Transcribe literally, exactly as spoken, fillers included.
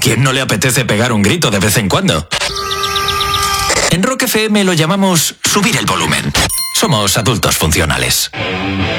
quién no le apetece pegar un grito de vez en cuando? En Rock F M lo llamamos subir el volumen. Somos adultos funcionales.